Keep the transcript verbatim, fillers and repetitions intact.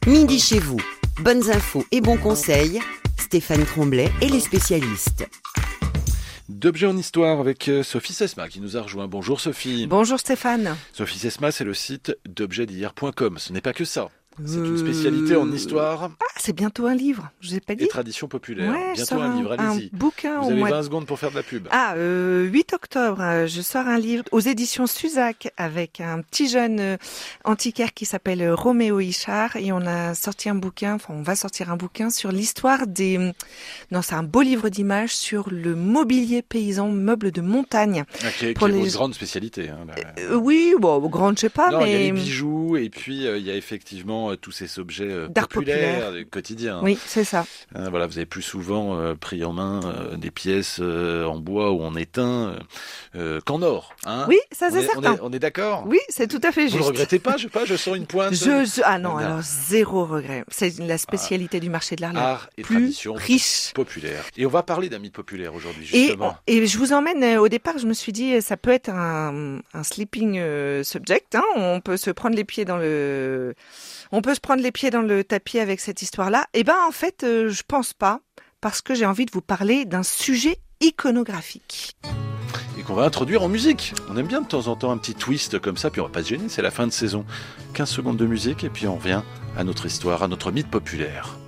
Midi chez vous, bonnes infos et bons conseils, Stéphane Tremblay et les spécialistes. D'objets en histoire avec Sophie Sesma qui nous a rejoint. Bonjour Sophie. Bonjour Stéphane. Sophie Sesma, c'est le site d'objets d'hier point com. Ce n'est pas que ça. C'est une spécialité en histoire. Ah, c'est bientôt un livre, je vous ai pas dit. Et tradition populaire. Ouais, bientôt un, un livre, allez-y. Un bouquin Vous au avez mois vingt de... secondes pour faire de la pub. Ah, euh, huit octobre, je sors un livre aux éditions Suzac avec un petit jeune euh, antiquaire qui s'appelle Roméo Ichard et on a sorti un bouquin, enfin on va sortir un bouquin sur l'histoire des... Non, c'est un beau livre d'images sur le mobilier paysan, meubles de montagne. Ah, qui est, pour qui est les... votre grande spécialité. Hein, la... euh, oui, bon, grande, je sais pas, non, mais... il y a les bijoux et puis euh, il y a effectivement euh, tous ces objets euh, d'art populaires, populaire. quotidiens. Oui, c'est ça. Euh, voilà, vous avez plus souvent euh, pris en main euh, des pièces euh, en bois ou en étain euh, qu'en or. Hein, oui, ça c'est on est, certain. On est, on est d'accord. Oui, c'est tout à fait juste. Vous ne regrettez pas, je sais pas, je sens une pointe. Je, je, ah non, alors zéro regret. C'est la spécialité ah, du marché de l'art, art et plus tradition riche. Populaire. Et on va parler d'un mythe populaire aujourd'hui, justement. Et, et je vous emmène, au départ, je me suis dit, ça peut être un, un sleeping subject. Hein, on peut se prendre les pieds dans le... On peut se prendre les pieds dans le tapis avec cette histoire-là. Eh ben, en fait, euh, je pense pas, parce que j'ai envie de vous parler d'un sujet iconographique. Et qu'on va introduire en musique. On aime bien de temps en temps un petit twist comme ça, puis on va pas se gêner, c'est la fin de saison. quinze secondes de musique et puis on revient à notre histoire, à notre mythe populaire.